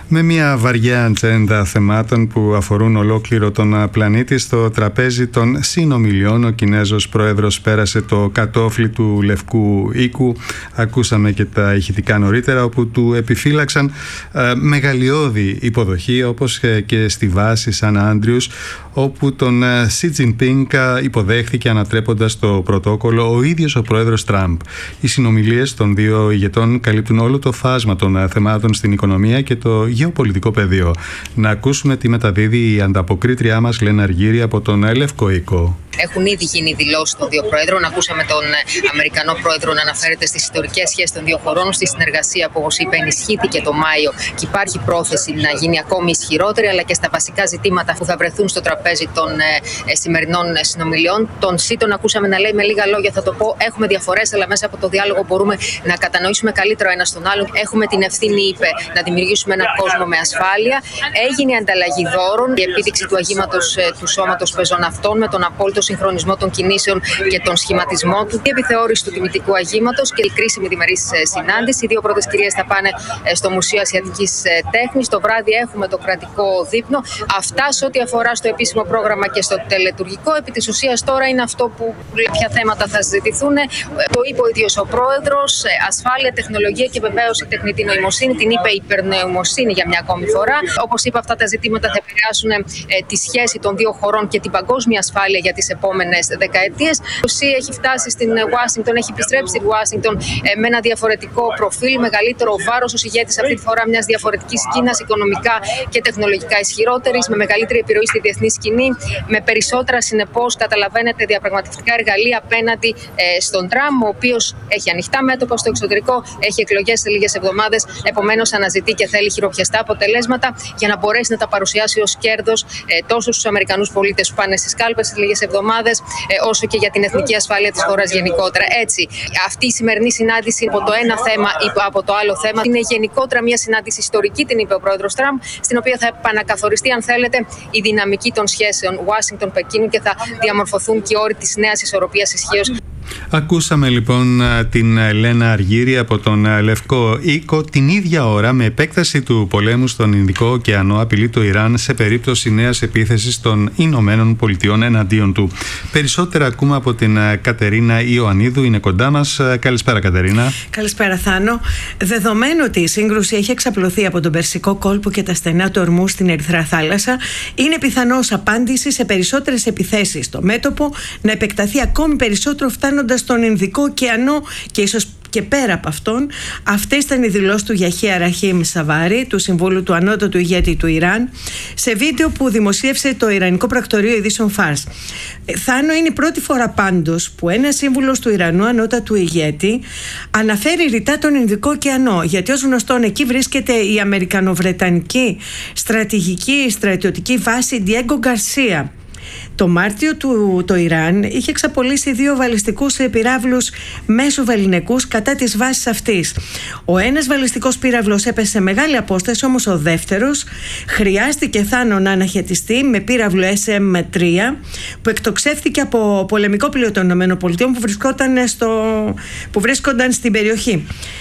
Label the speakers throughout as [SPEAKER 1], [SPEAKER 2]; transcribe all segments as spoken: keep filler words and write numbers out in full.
[SPEAKER 1] Με μια βαριά ατζέντα θεμάτων που αφορούν ολόκληρο τον πλανήτη, στο τραπέζι των συνομιλιών ο Κινέζος πρόεδρος πέρασε το κατόφλι του Λευκού Οίκου. Ακούσαμε και τα ηχητικά νωρίτερα, όπου του επιφύλαξαν ε, μεγαλειώδη υποδοχή, όπως και στη βάση Σαν Άντριους, όπου τον Σι Τζινπίνγκ υποδέχθηκε ανατρέποντας το πρωτόκολλο ο ίδιος ο πρόεδρος Τραμπ. Οι συνομιλίες των δύο ηγετών καλύπτουν όλο το φάσμα των θεμάτων στην οικονομία και το γεωπολιτικό πεδίο. Να ακούσουμε τι μεταδίδει η ανταποκρίτριά μας Λένα Αργύρη από τον Λευκό Οίκο.
[SPEAKER 2] Έχουν ήδη γίνει δηλώσεις των δύο πρόεδρων. Ακούσαμε τον Αμερικανό πρόεδρο να αναφέρεται στις ιστορικές σχέσεις των δύο χωρών, στη συνεργασία που, όπως είπε, ενισχύθηκε το Μάιο και υπάρχει πρόθεση να γίνει ακόμη ισχυρότερη, αλλά και στα βασικά ζητήματα που θα βρεθούν στο τραπέζι των ε, σημερινών συνομιλιών. Τον Σι τον ακούσαμε να λέει με λίγα λόγια, θα το πω: έχουμε διαφορές, αλλά μέσα από το διάλογο μπορούμε να κατανοήσουμε καλύτερα ο ένας τον άλλον. Έχουμε την ευθύνη, είπε, να δημιουργήσουμε έναν κόσμο με ασφάλεια. Έγινε ανταλλαγή δώρων, η επίδειξη του αγήματος ε, του σώματος πεζοναυτών με τον απόλυτο συγχρονισμό των κινήσεων και τον σχηματισμό του, η επιθεώρηση του τιμητικού αγήματος και η κρίσιμη διμερής συνάντηση. Οι δύο πρώτες κυρίες θα πάνε στο Μουσείο Ασιατικής Τέχνης. Το βράδυ έχουμε το κρατικό δείπνο. Αυτά σε ό,τι αφορά στο επίσημο πρόγραμμα και στο τελετουργικό. Επί της ουσίας τώρα είναι αυτό που ποια θέματα θα συζητηθούν. Το είπε ο ίδιος ο πρόεδρος: ασφάλεια, τεχνολογία και βεβαίως η τεχνητή νοημοσύνη. Την είπε υπερνοημοσύνη για μια ακόμη φορά. Όπως είπα, αυτά τα ζητήματα θα επηρεάσουν ε, τη σχέση των δύο χωρών και την παγκόσμια ασφάλεια για τις επόμενες δεκαετίες. Ο Σι έχει φτάσει στην Ουάσιγκτον, έχει επιστρέψει στη Ουάσιγκτον ε, με ένα διαφορετικό προφίλ, μεγαλύτερο βάρος ως ηγέτης αυτή τη φορά μιας διαφορετικής Κίνας, οικονομικά και τεχνολογικά ισχυρότερης, με μεγαλύτερη επιρροή στη διεθνή σκηνή, με περισσότερα συνεπώς, καταλαβαίνετε, διαπραγματευτικά εργαλεία απέναντι ε, στον Τραμπ, ο οποίος έχει ανοιχτά μέτωπα στο εξωτερικό, έχει εκλογές σε λίγες εβδομάδες, επομένως αναζητεί και θέλει χειροπιαστά αποτελέσματα για να μπορέσει να τα παρουσιάσει ως κέρδος ε, τόσο στους Αμερικανούς πολίτες που πάνε στις κάλπες σε λίγες εβδομάδες, ε, όσο και για την εθνική ασφάλεια της χώρας γενικότερα. Έτσι, αυτή η σημερινή συνάντηση από το ένα θέμα ή από το άλλο θέμα είναι γενικότερα μια συνάντηση ιστορική, την είπε ο πρόεδρος Τραμπ, στην οποία θα επανακαθοριστεί, αν θέλετε, η δυναμική των σχέσεων Ουάσιγκτον-Πεκίνου και θα διαμορφωθούν και οι όροι της νέας ισορροπίας ισχύως.
[SPEAKER 1] Ακούσαμε λοιπόν την Λένα Αργύρη από τον Λευκό Οίκο. Την ίδια ώρα, με επέκταση του πολέμου στον Ινδικό ωκεανό, απειλεί το Ιράν σε περίπτωση νέας επίθεσης των Ηνωμένων Πολιτειών εναντίον του. Περισσότερα ακούμε από την Κατερίνα Ιωαννίδου, είναι κοντά μας. Καλησπέρα, Κατερίνα.
[SPEAKER 3] Καλησπέρα, Θάνο. Δεδομένου ότι η σύγκρουση έχει εξαπλωθεί από τον Περσικό κόλπο και τα στενά του Ορμού στην Ερυθρά θάλασσα, είναι πιθανώς απάντηση σε περισσότερες επιθέσεις στο μέτωπο να επεκταθεί ακόμη περισσότερο, φτάνοντας στον Ινδικό ωκεανό και ίσως και πέρα από αυτόν. Αυτές ήταν οι δηλώσεις του Γιαχία Ραχίμ Σαβάρη, του Συμβούλου του Ανώτατου Ηγέτη του Ιράν, σε βίντεο που δημοσίευσε το Ιρανικό Πρακτορείο Ειδήσεων Φάρς. Θάνο, είναι η πρώτη φορά πάντως που ένας σύμβουλος του Ιρανού Ανώτατου Ηγέτη αναφέρει ρητά τον Ινδικό ωκεανό, γιατί ως γνωστόν εκεί βρίσκεται η Αμερικανοβρετανική στρατηγική στρατιωτική βάση Diego Garcia. Το Μάρτιο του το Ιράν είχε εξαπολύσει δύο βαλιστικούς πυράβλους μέσου βεληνικούς κατά της βάσης αυτής. Ο ένας βαλιστικός πύραυλος έπεσε σε μεγάλη απόσταση, όμως ο δεύτερος χρειάστηκε, Θάνο, να αναχαιτιστεί με πύραυλο ες εμ τρία που εκτοξεύθηκε από πολεμικό πλοίο των ΗΠΑ που βρισκόταν, στο, που βρίσκονταν στην περιοχή.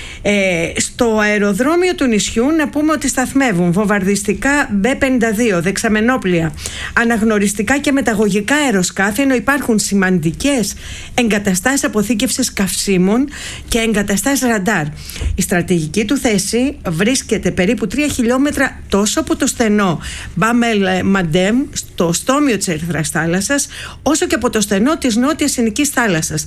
[SPEAKER 3] Ε, στο αεροδρόμιο του νησιού να πούμε ότι σταθμεύουν βομβαρδιστικά μπι πενήντα δύο, δεξαμενόπλια, αναγνωριστικά και μεταγωγικά αεροσκάφη, ενώ υπάρχουν σημαντικές εγκαταστάσεις αποθήκευσης καυσίμων και εγκαταστάσεις ραντάρ. Η στρατηγική του θέση βρίσκεται περίπου τρία χιλιόμετρα τόσο από το στενό Μπάμελ Μαντέμ, στο στόμιο της Ερυθράς θάλασσας, όσο και από το στενό της Νότιας Ινδικής θάλασσας.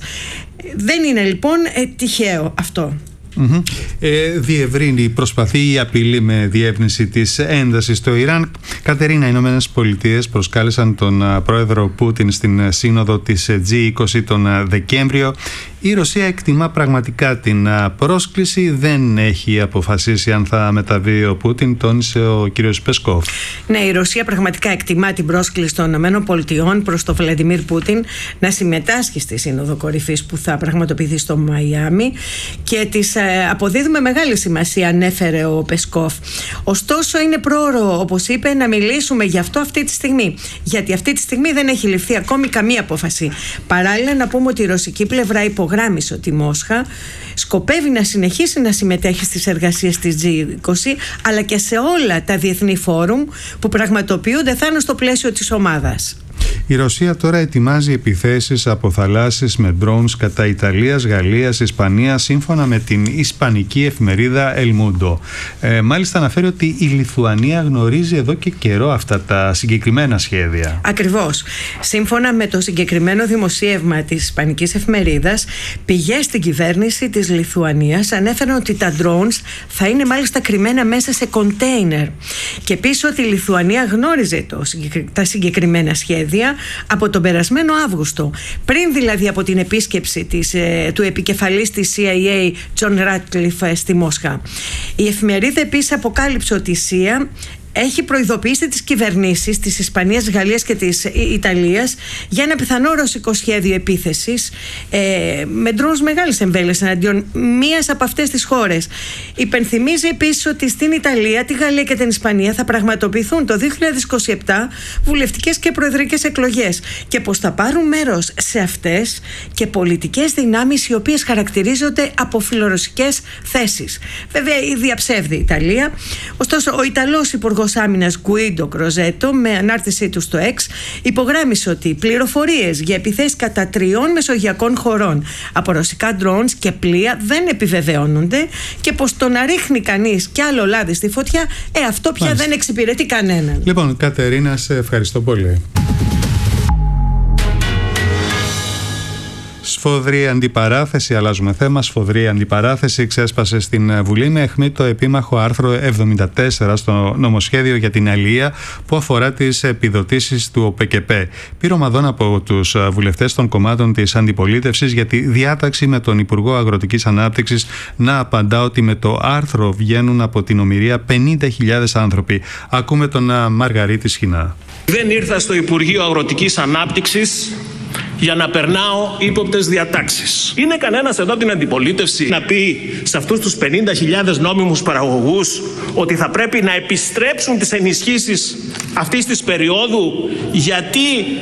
[SPEAKER 3] Δεν είναι λοιπόν ε, τυχαίο αυτό.
[SPEAKER 1] Mm-hmm. Ε, διευρύνει, προσπαθεί η απειλή με διεύνηση της έντασης στο Ιράν. Κατερίνα, οι Ηνωμένες Πολιτείες προσκάλεσαν τον πρόεδρο Πούτιν στην σύνοδο της τζι είκοσι τον Δεκέμβριο. Η Ρωσία εκτιμά πραγματικά την πρόσκληση, δεν έχει αποφασίσει αν θα μεταβεί ο Πούτιν, τόνισε ο κύριος Πεσκόφ.
[SPEAKER 3] Ναι, η Ρωσία πραγματικά εκτιμά την πρόσκληση των ΗΠΑ προς τον Βλαντιμίρ Πούτιν να συμμετάσχει στη Σύνοδο Κορυφής που θα πραγματοποιηθεί στο Μαϊάμι και τις ε, αποδίδουμε μεγάλη σημασία, ανέφερε ο Πεσκόφ. Ωστόσο είναι πρόωρο, όπως είπε, να μιλήσουμε γι' αυτό αυτή τη στιγμή, γιατί αυτή τη στιγμή δεν έχει ληφθεί ακόμη καμία απόφαση. Παράλληλα, να πούμε ότι η ρωσική πλευρά υπογράμμισε ότι η Μόσχα σκοπεύει να συνεχίσει να συμμετέχει στις εργασίες της τζι είκοσι, αλλά και σε όλα τα διεθνή φόρουμ που πραγματοποιούνται θάνο στο πλαίσιο της ομάδας.
[SPEAKER 1] Η Ρωσία τώρα ετοιμάζει επιθέσεις από θαλάσσες με drones κατά Ιταλίας, Γαλλίας, Ισπανίας, σύμφωνα με την ισπανική εφημερίδα El Mundo. Ε, μάλιστα αναφέρει ότι η Λιθουανία γνωρίζει εδώ και καιρό αυτά τα συγκεκριμένα σχέδια.
[SPEAKER 3] Ακριβώς. Σύμφωνα με το συγκεκριμένο δημοσίευμα της ισπανικής εφημερίδας, πηγές στην κυβέρνηση της Λιθουανίας ανέφεραν ότι τα drones θα είναι μάλιστα κρυμμένα μέσα σε κοντέινερ. Και επίσης ότι η Λιθουανία γνώριζε το, τα συγκεκριμένα σχέδια από τον περασμένο Αύγουστο, πριν δηλαδή από την επίσκεψη της, ε, του επικεφαλής της σι άι έι John Ratcliffe στη Μόσχα. Η εφημερίδα επίσης αποκάλυψε ότι η σι άι έι έχει προειδοποιήσει τις κυβερνήσεις της Ισπανίας, Γαλλίας και της Ιταλίας για ένα πιθανό ρωσικό σχέδιο επίθεσης ε, με ντρόουνς μεγάλης εμβέλειας εναντίον μίας από αυτές τις χώρες. Υπενθυμίζει επίσης ότι στην Ιταλία, τη Γαλλία και την Ισπανία θα πραγματοποιηθούν το δύο χιλιάδες είκοσι επτά βουλευτικές και προεδρικές εκλογές και πως θα πάρουν μέρος σε αυτές και πολιτικές δυνάμεις οι οποίες χαρακτηρίζονται από φιλορωσικές θέσεις. Βέβαια, ήδη διαψεύδει η Ιταλία. Ωστόσο, ο Ιταλός Υπουργός Άμυνας Γκουίντο Κροζέτο, με ανάρτησή του στο X, υπογράμμισε ότι πληροφορίες για επιθέσεις κατά τριών μεσογειακών χωρών από ρωσικά drones και πλοία δεν επιβεβαιώνονται και πως το να ρίχνει κανείς κι άλλο λάδι στη φωτιά, ε, αυτό πια Μάλιστα. δεν εξυπηρετεί κανέναν.
[SPEAKER 1] Λοιπόν, Κατερίνα, σε ευχαριστώ πολύ. Σφοδρή αντιπαράθεση, αλλάζουμε θέμα. Σφοδρή αντιπαράθεση ξέσπασε στην Βουλή με αιχμή το επίμαχο άρθρο εβδομήντα τέσσερα στο νομοσχέδιο για την αλληλεία που αφορά τις επιδοτήσεις του ΟΠΕΚΕΠΕ. Πυρομαδών από τους βουλευτές των κομμάτων της αντιπολίτευσης για τη διάταξη με τον Υπουργό Αγροτικής Ανάπτυξης να απαντά ότι με το άρθρο βγαίνουν από την ομηρία πενήντα χιλιάδες άνθρωποι. Ακούμε τον Μαργαρίτη Σχοινά.
[SPEAKER 4] Δεν ήρθα στο Υπουργείο Αγροτικής Ανάπτυξης για να περνάω ύποπτες διατάξεις. Είναι κανένας εδώ από την αντιπολίτευση να πει σε αυτούς τους πενήντα χιλιάδες νόμιμους παραγωγούς ότι θα πρέπει να επιστρέψουν τις ενισχύσεις αυτής της περίοδου γιατί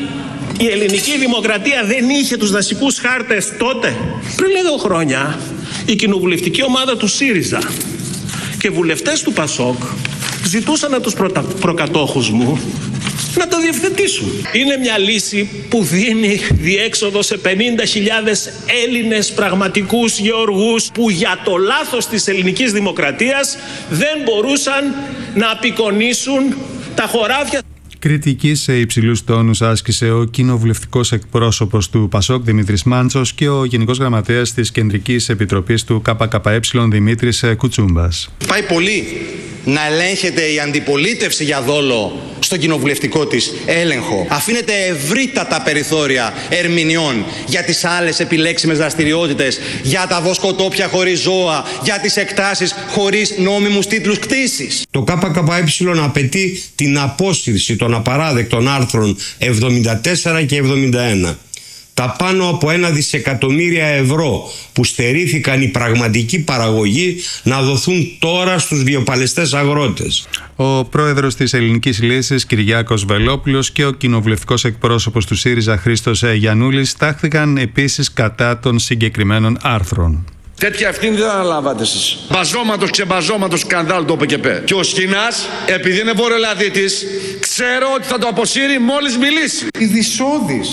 [SPEAKER 4] η ελληνική δημοκρατία δεν είχε τους δασικούς χάρτες τότε? Πριν λίγο χρόνια η κοινοβουλευτική ομάδα του ΣΥΡΙΖΑ και βουλευτές του ΠΑΣΟΚ ζητούσαν από τους προτα... προκατόχους μου να το διευθετήσουν. Είναι μια λύση που δίνει διέξοδο σε πενήντα χιλιάδες Έλληνες πραγματικούς γεωργούς που για το λάθος της ελληνικής δημοκρατίας δεν μπορούσαν να απεικονίσουν τα χωράφια.
[SPEAKER 1] Κριτική σε υψηλούς τόνους άσκησε ο κοινοβουλευτικός εκπρόσωπος του ΠΑΣΟΚ Δημήτρης Μάντσος και ο Γενικός Γραμματέας της Κεντρικής Επιτροπής του ΚΚΕ Δημήτρης Κουτσούμπας.
[SPEAKER 5] Πάει πολύ να ελέγχεται η αντιπολίτευση για δόλο στον κοινοβουλευτικό της έλεγχο. Αφήνεται ευρύτατα περιθώρια ερμηνεών για τις άλλες επιλέξιμες δραστηριότητες, για τα βοσκοτόπια χωρίς ζώα, για τις εκτάσεις χωρίς νόμιμους τίτλους κτήσης.
[SPEAKER 6] Το ΚΚΕ απαιτεί την απόσυρση των απαράδεκτων άρθρων εβδομήντα τέσσερα και εβδομήντα ένα. Τα πάνω από ένα δισεκατομμύρια ευρώ που στερήθηκαν οι πραγματικοί παραγωγοί να δοθούν τώρα στους βιοπαλαιστές αγρότες.
[SPEAKER 1] Ο πρόεδρος της Ελληνικής Λύσης Κυριάκος Βελόπουλος και ο κοινοβουλευτικός εκπρόσωπος του ΣΥΡΙΖΑ Χρήστος Γιαννούλης τάχθηκαν επίσης κατά των συγκεκριμένων άρθρων.
[SPEAKER 7] Τέτοια ευθύνη δεν αναλάβατε εσείς. Μπαζώματος ξεμπαζώματος σκανδάλ το ΟΠΕΚΕΠΕ. Και ο Σχοινάς, επειδή είναι βορειοελλαδίτης, ξέρω ότι θα το αποσύρει μόλις μιλήσει.
[SPEAKER 8] Η δυσόδης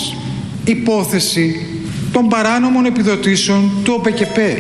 [SPEAKER 8] υπόθεση των παράνομων επιδοτήσεων του ΟΠΕΚΕΠΕ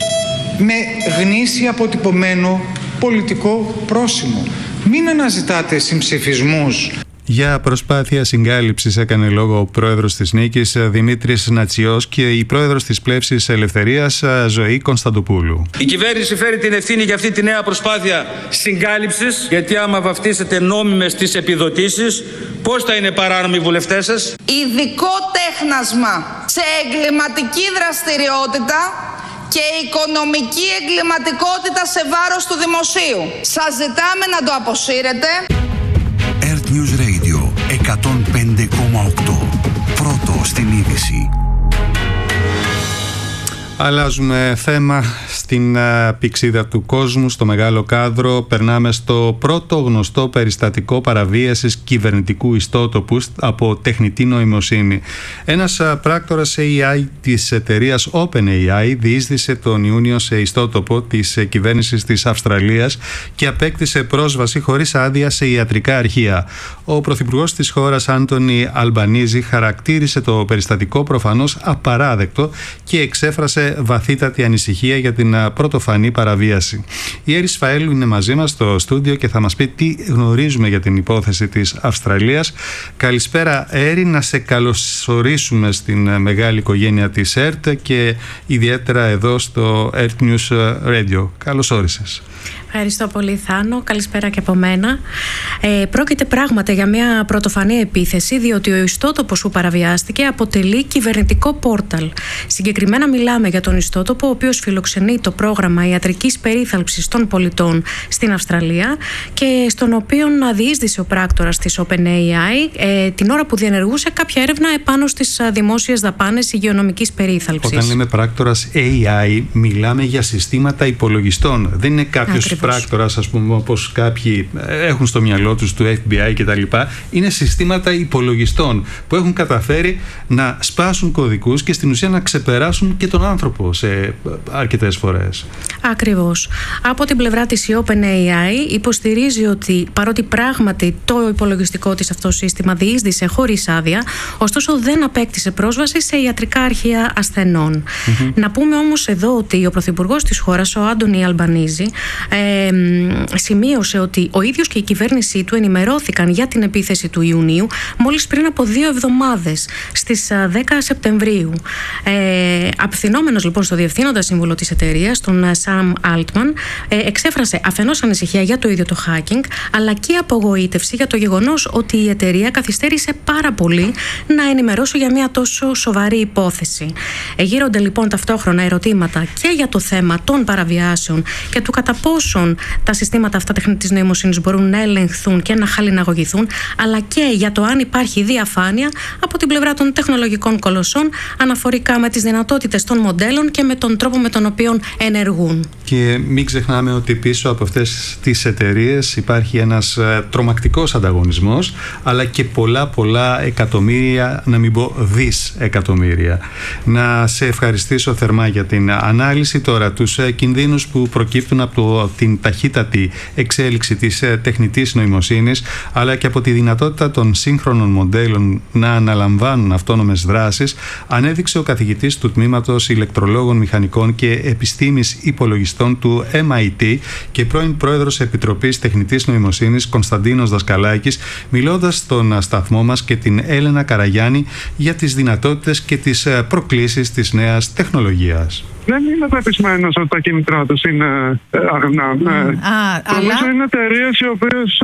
[SPEAKER 8] με γνήσια αποτυπωμένο πολιτικό πρόσημο. Μην αναζητάτε συμψηφισμούς.
[SPEAKER 1] Για προσπάθεια συγκάλυψης έκανε λόγο ο πρόεδρος της Νίκης Δημήτρης Νατσιός και η πρόεδρος της Πλεύσης Ελευθερίας Ζωή Κωνσταντοπούλου.
[SPEAKER 9] Η κυβέρνηση φέρει την ευθύνη για αυτή τη νέα προσπάθεια συγκάλυψης, γιατί άμα βαφτίσετε νόμιμες τις επιδοτήσεις, πώς θα είναι παράνομοι οι βουλευτές σας?
[SPEAKER 10] Ειδικό τέχνασμα σε εγκληματική δραστηριότητα και οικονομική εγκληματικότητα σε βάρος του δημοσίου. Σας ζητάμε να το αποσύρετε.
[SPEAKER 11] Earth News Radio εκατόν πέντε κόμμα οκτώ. Πρώτο στην είδηση.
[SPEAKER 1] Αλλάζουμε θέμα στην πηξίδα του κόσμου, στο μεγάλο κάδρο. Περνάμε στο πρώτο γνωστό περιστατικό παραβίασης κυβερνητικού ιστότοπου από τεχνητή νοημοσύνη. Ένας πράκτορας έι άι της εταιρείας OpenAI διείσδησε τον Ιούνιο σε ιστότοπο της κυβέρνησης της Αυστραλίας και απέκτησε πρόσβαση χωρίς άδεια σε ιατρικά αρχεία. Ο πρωθυπουργός της χώρας, Άντονι Αλμπανίζη, χαρακτήρισε το περιστατικό προφανώς απαράδεκτο και εξέφρασε βαθύτατη ανησυχία για την πρωτοφανή παραβίαση. Η Έρης Φαέλου είναι μαζί μας στο στούντιο και θα μας πει τι γνωρίζουμε για την υπόθεση της Αυστραλίας. Καλησπέρα Έρη, να σε καλωσορίσουμε στην μεγάλη οικογένεια της ΕΡΤ και ιδιαίτερα εδώ στο ΕΡΤ News Radio. Καλώς όρισες.
[SPEAKER 12] Ευχαριστώ πολύ Θάνο, καλησπέρα και από μένα. Ε, πρόκειται πράγματι για μια πρωτοφανή επίθεση, διότι ο ιστότοπος που παραβιάστηκε αποτελεί κυβερνητικό πόρταλ. Συγκεκριμένα μιλάμε για τον ιστότοπο ο οποίος φιλοξενεί το πρόγραμμα ιατρικής περίθαλψης των πολιτών στην Αυστραλία και στον οποίο διείσδησε ο πράκτορας της OpenAI ε, την ώρα που διενεργούσε κάποια έρευνα επάνω στις δημόσιες δαπάνες υγειονομικής περίθαλψης.
[SPEAKER 1] Όταν λέμε πράκτορας έι άι μιλάμε για συστήματα υπολογιστών, δεν είναι κάποιος πράκτορας, ας πούμε, όπως κάποιοι έχουν στο μυαλό τους του εφ μπι άι κτλ. Είναι συστήματα υπολογιστών που έχουν καταφέρει να σπάσουν κωδικούς και στην ουσία να ξεπεράσουν και τον άνθρωπο σε αρκετές φορές.
[SPEAKER 12] Ακριβώς. Από την πλευρά της η OpenAI υποστηρίζει ότι παρότι πράγματι το υπολογιστικό της αυτό σύστημα διείσδησε χωρίς άδεια, ωστόσο δεν απέκτησε πρόσβαση σε ιατρικά αρχεία ασθενών. Mm-hmm. Να πούμε όμως εδώ ότι ο πρωθυπουργός της χώρας, ο Άντονι Αλμπανίζη, ε, σημείωσε ότι ο ίδιος και η κυβέρνησή του ενημερώθηκαν για την επίθεση του Ιουνίου μόλις πριν από δύο εβδομάδες, στις δέκα Σεπτεμβρίου. Ε, απευθυνόμενος λοιπόν στο διευθύνοντα σύμβουλο της εταιρείας, τον Sam Altman, ε, εξέφρασε αφενός ανησυχία για το ίδιο το hacking, αλλά και απογοήτευση για το γεγονός ότι η εταιρεία καθυστέρησε πάρα πολύ να ενημερώσει για μια τόσο σοβαρή υπόθεση. Ε, γύρονται λοιπόν ταυτόχρονα ερωτήματα και για το θέμα των παραβιάσεων και του κατά πόσον τα συστήματα αυτά τεχνητής νοημοσύνης μπορούν να ελεγχθούν και να χαλιναγωγηθούν, αλλά και για το αν υπάρχει διαφάνεια από την πλευρά των τεχνολογικών κολοσσών αναφορικά με τις δυνατότητες των μοντέλων και με τον τρόπο με τον οποίο ενεργούν.
[SPEAKER 1] Και μην ξεχνάμε ότι πίσω από αυτές τις εταιρείες υπάρχει ένας τρομακτικός ανταγωνισμός, αλλά και πολλά πολλά εκατομμύρια, να μην πω δις εκατομμύρια. Να σε ευχαριστήσω θερμά για την ανάλυση. Τώρα, τους κινδύνους που προκύπτουν από το, την ταχύτατη εξέλιξη της τεχνητής νοημοσύνης, αλλά και από τη δυνατότητα των σύγχρονων μοντέλων να αναλαμβάνουν αυτόνομες δράσεις, ανέδειξε ο καθηγητής του Τμήματος Ηλεκτρολόγων Μηχανικών και Επιστήμης Υπολογιστών του εμ άι τι και πρώην πρόεδρος Επιτροπής Τεχνητής Νοημοσύνης, Κωνσταντίνος Δασκαλάκης, μιλώντας στον σταθμό μας και την Έλενα Καραγιάννη για τις δυνατότητες και τις προκλήσεις της νέας τεχνολογίας.
[SPEAKER 13] Δεν είμαι πεπισμένος ότι τα κίνητρά τους είναι αγνά. Mm, ναι. Νομίζω είναι εταιρείες οι οποίες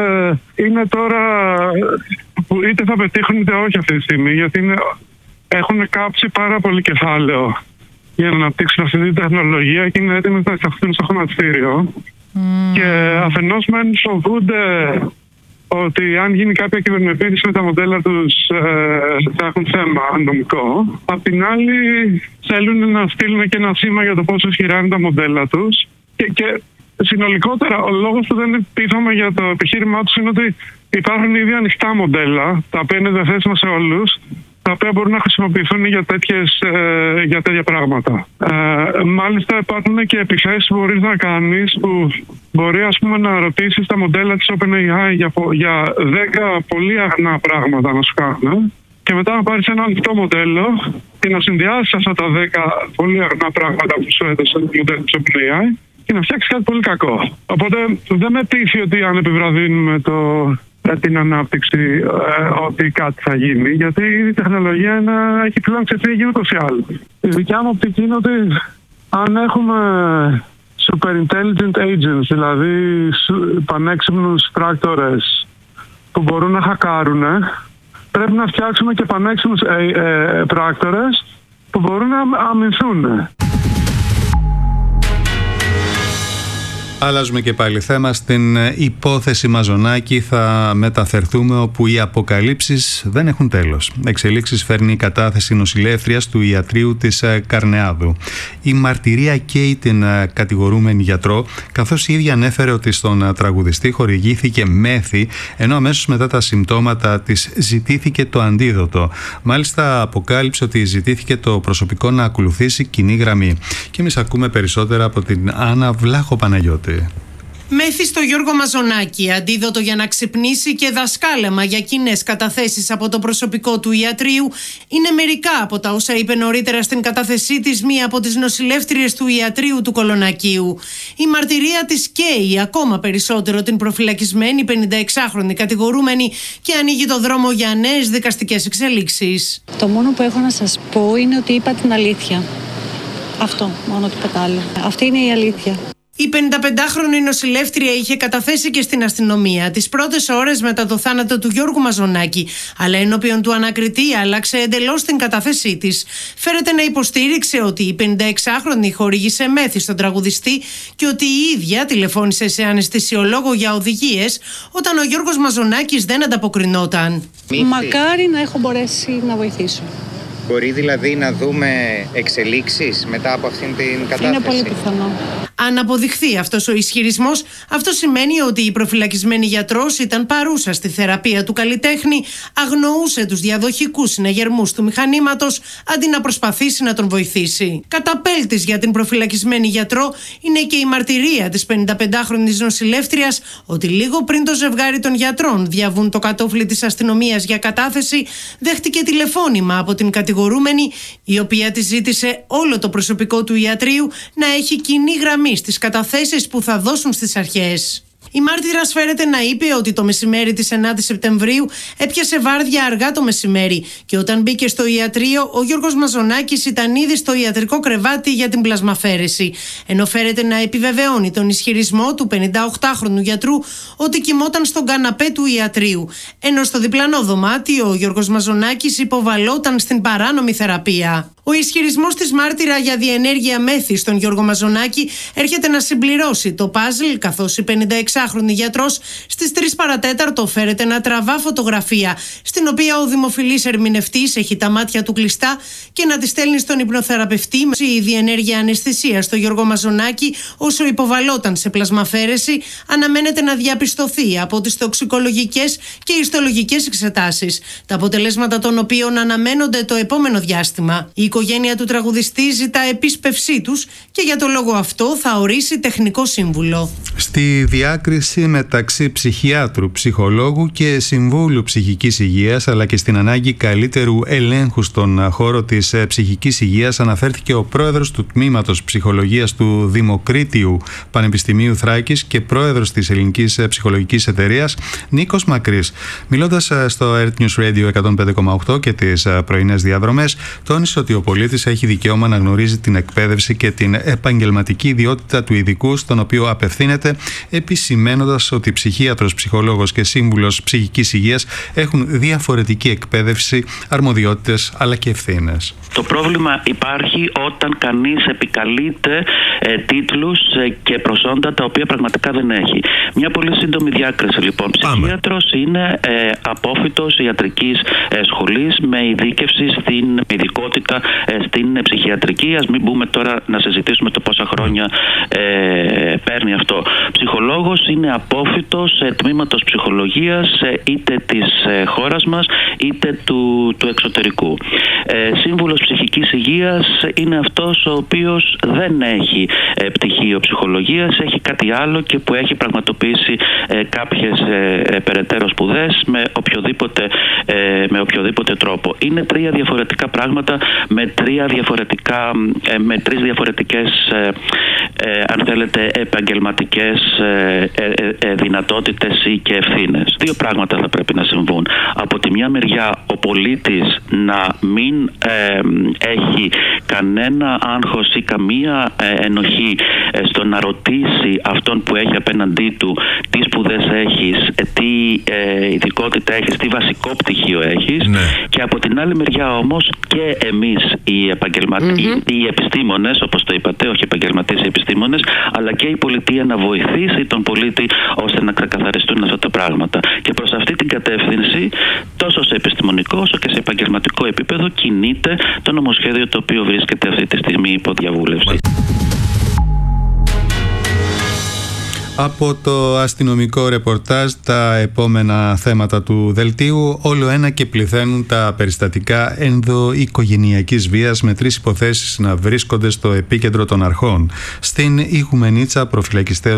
[SPEAKER 13] ε, είναι τώρα που είτε θα πετύχουν είτε όχι αυτή τη στιγμή, γιατί είναι, έχουν κάψει πάρα πολύ κεφάλαιο για να αναπτύξουν αυτή τη τεχνολογία και είναι έτοιμες να εισαχθούν στο χρηματιστήριο. Mm. Και αφενός μεν φοβούνται ότι αν γίνει κάποια κυβερνοεπίθεση με τα μοντέλα τους ε, θα έχουν θέμα νομικό. Απ' την άλλη θέλουν να στείλουν και ένα σήμα για το πόσο ισχυρά είναι τα μοντέλα τους. Και, και συνολικότερα ο λόγος που δεν πείθαμε για το επιχείρημά τους είναι ότι υπάρχουν ήδη ανοιχτά μοντέλα, τα οποία είναι διαθέσιμα σε όλους, τα οποία μπορούν να χρησιμοποιηθούν για, τέτοιες, ε, για τέτοια πράγματα. Ε, μάλιστα υπάρχουν και επιθέσεις που μπορείς να κάνεις που μπορεί ας πούμε να ρωτήσεις τα μοντέλα της OpenAI για, για δέκα πολύ αγνά πράγματα να σου κάνουν και μετά να πάρεις ένα ανοιχτό μοντέλο και να συνδυάσεις αυτά τα δέκα πολύ αγνά πράγματα που σου έδωσε το μοντέλο της OpenAI και να φτιάξεις κάτι πολύ κακό. Οπότε δεν με πείθει ότι αν επιβραδύνουμε το... την ανάπτυξη ε, ότι κάτι θα γίνει, γιατί η τεχνολογία είναι, έχει πλέον ξεφύγει ούτως ή άλλως. Η δικιά μου οπτική είναι ότι αν έχουμε super intelligent agents, δηλαδή πανέξυπνους πράκτορες που μπορούν να χακάρουν, πρέπει να φτιάξουμε και πανέξυπνους ε, ε, πράκτορες που μπορούν να αμυνθούν.
[SPEAKER 1] Αλλάζουμε και πάλι θέμα. Στην υπόθεση Μαζονάκη θα μεταφερθούμε, όπου οι αποκαλύψεις δεν έχουν τέλος. Εξελίξεις φέρνει η κατάθεση νοσηλεύτριας του ιατρείου της Καρνεάδου. Η μαρτυρία καίει την κατηγορούμενη γιατρό, καθώς η ίδια ανέφερε ότι στον τραγουδιστή χορηγήθηκε μέθη, ενώ αμέσως μετά τα συμπτώματα της ζητήθηκε το αντίδοτο. Μάλιστα αποκάλυψε ότι ζητήθηκε το προσωπικό να ακολουθήσει κοινή γραμμή. Και εμείς ακούμε περισσότερα από την Άννα Βλάχο-Παναγιώτη.
[SPEAKER 14] Μέθη στο Γιώργο Μαζονάκη, αντίδοτο για να ξυπνήσει και δασκάλεμα για κοινές καταθέσεις από το προσωπικό του ιατρείου, είναι μερικά από τα όσα είπε νωρίτερα στην κατάθεσή της μία από τις νοσηλεύτριες του ιατρείου του Κολονακίου. Η μαρτυρία της καίει ακόμα περισσότερο την προφυλακισμένη πενηνταεξάχρονη κατηγορούμενη και ανοίγει το δρόμο για νέες δικαστικές εξελίξεις.
[SPEAKER 15] Το μόνο που έχω να σας πω είναι ότι είπα την αλήθεια. Αυτό, μόνο τίποτα άλλο. Αυτή είναι η αλήθεια.
[SPEAKER 14] Η πενηνταπεντάχρονη νοσηλεύτρια είχε καταθέσει και στην αστυνομία τις πρώτες ώρες μετά το θάνατο του Γιώργου Μαζονάκη, αλλά ενώπιον του ανακριτή άλλαξε εντελώς την κατάθεσή της. Φέρεται να υποστήριξε ότι η πενηνταεξάχρονη χορήγησε μέθη στον τραγουδιστή και ότι η ίδια τηλεφώνησε σε αναισθησιολόγο για οδηγίες όταν ο Γιώργος Μαζονάκης δεν ανταποκρινόταν.
[SPEAKER 15] Μακάρι να έχω μπορέσει να βοηθήσω.
[SPEAKER 16] Μπορεί δηλαδή να δούμε εξελίξεις μετά από αυτήν την κατάθεση?
[SPEAKER 15] Είναι πολύ πιθανό.
[SPEAKER 14] Αν αποδειχθεί αυτός ο ισχυρισμός, αυτό σημαίνει ότι η προφυλακισμένη γιατρός ήταν παρούσα στη θεραπεία του καλλιτέχνη, αγνοούσε τους διαδοχικούς συναγερμούς του μηχανήματος αντί να προσπαθήσει να τον βοηθήσει. Καταπέλτης για την προφυλακισμένη γιατρό είναι και η μαρτυρία της πενηνταπεντάχρονης νοσηλεύτριας ότι λίγο πριν το ζευγάρι των γιατρών διαβούν το κατόφλι της αστυνομίας για κατάθεση, δέχτηκε τηλεφώνημα από την κατηγορούμενη, η οποία της ζήτησε όλο το προσωπικό του ιατρείου να έχει κοινή γραμμή στις καταθέσεις που θα δώσουν στις αρχές. Η μάρτυρας φέρεται να είπε ότι το μεσημέρι της ενάτης Σεπτεμβρίου έπιασε βάρδια αργά το μεσημέρι και όταν μπήκε στο ιατρείο ο Γιώργος Μαζονάκης ήταν ήδη στο ιατρικό κρεβάτι για την πλασμαφέρεση, ενώ φέρεται να επιβεβαιώνει τον ισχυρισμό του πενηνταοκτάχρονου γιατρού ότι κοιμόταν στον καναπέ του ιατρείου, ενώ στο διπλανό δωμάτιο ο Γιώργος Μαζονάκης υποβαλόταν στην παράνομη θεραπεία. Ο ισχυρισμός της μάρτυρα για διενέργεια μέθη στον Γιώργο Μαζονάκη έρχεται να συμπληρώσει το παζλ, καθώς η πενηνταεξάχρονη γιατρός στις τρεις παρατέταρτο φέρεται να τραβά φωτογραφία, στην οποία ο δημοφιλής ερμηνευτής έχει τα μάτια του κλειστά και να τη στέλνει στον υπνοθεραπευτή η διενέργεια αναισθησία στο Γιώργο Μαζονάκη όσο υποβαλόταν σε πλασμαφέρεση, αναμένεται να διαπιστωθεί από τις τοξικολογικές και ιστολογικές εξετάσεις, τα αποτελέσματα των οποίων αναμένονται το επόμενο διάστημα. Η οικογένεια του τραγουδιστή ζητά επίσπευσή τους και για το λόγο αυτό θα ορίσει τεχνικό σύμβουλο.
[SPEAKER 1] Στη διάκριση μεταξύ ψυχιάτρου, ψυχολόγου και συμβούλου ψυχικής υγείας, αλλά και στην ανάγκη καλύτερου ελέγχου στον χώρο της ψυχικής υγείας, αναφέρθηκε ο πρόεδρος του Τμήματος Ψυχολογίας του Δημοκρίτιου Πανεπιστημίου Θράκης και πρόεδρος της Ελληνικής Ψυχολογικής Εταιρείας, Νίκος Μακρύς. Μιλώντας στο Earth News Radio εκατόν πέντε κόμμα οκτώ και τις πρωινές διαδρομές, τόνισε ότι ο πολίτης έχει δικαίωμα να γνωρίζει την εκπαίδευση και την επαγγελματική ιδιότητα του ειδικού στον οποίο απευθύνεται, επισημαίνοντας ότι ψυχίατρος, ψυχολόγος και σύμβουλος ψυχικής υγείας έχουν διαφορετική εκπαίδευση, αρμοδιότητες αλλά και ευθύνες.
[SPEAKER 17] Το πρόβλημα υπάρχει όταν κανείς επικαλείται ε, τίτλους ε, και προσόντα τα οποία πραγματικά δεν έχει. Μια πολύ σύντομη διάκριση λοιπόν. Ψυχίατρος είναι ε, απόφοιτος ιατρικής ε, σχολής με ειδίκευση στην ειδικότητα ε, στην ε, ψυχιατρική. Ας μην μπούμε τώρα να συζητήσουμε το πόσα χρόνια ε, παίρνει αυτό. Ψυχολόγος είναι απόφοιτος ε, τμήματος ψυχολογίας ε, είτε της ε, χώρας μας είτε του, του εξωτερικού. Ε, σύμβουλος ψυχικής υγείας είναι αυτός ο οποίος δεν έχει ε, πτυχίο ψυχολογίας, έχει κάτι άλλο και που έχει πραγματοποιήσει ε, κάποιες ε, ε, περαιτέρω σπουδές με οποιοδήποτε, ε, με οποιοδήποτε τρόπο. Είναι τρία διαφορετικά πράγματα με, τρία διαφορετικά, ε, με τρεις διαφορετικές ε, ε, αν θέλετε επαγγελματικές ε, ε, ε, δυνατότητες ή και ευθύνες. Δύο πράγματα θα πρέπει να συμβούν. Από τη μια μεριά ο πολίτης να μην ε, έχει κανένα άγχος ή καμία ε, ενοχή ε, στο να ρωτήσει αυτόν που έχει απέναντί του τι σπουδές έχεις, ε, τι ε, ειδικότητα έχεις, τι βασικό πτυχίο έχεις, ναι. Και από την άλλη μεριά όμως και εμείς οι, επαγγελμα... mm-hmm. οι, οι επιστήμονες, όπως το είπατε, όχι επαγγελματίες οι επιστήμονες, αλλά και η πολιτεία να βοηθήσει τον πολίτη ώστε να ξεκαθαριστούν αυτά τα πράγματα. Και προς αυτή την κατεύθυνση, τόσο σε επιστημονικό όσο και σε επαγγελματικό επίπεδο, κινείται το νομοσχέδιο το οποίο βρίσκεται αυτή τη στιγμή υπό διαβούλευση.
[SPEAKER 1] Από το αστυνομικό ρεπορτάζ, τα επόμενα θέματα του δελτίου, όλο ένα και πληθαίνουν τα περιστατικά ενδοοικογενειακής βίας, με τρεις υποθέσεις να βρίσκονται στο επίκεντρο των αρχών. Στην Ιγουμενίτσα, προφυλακιστέως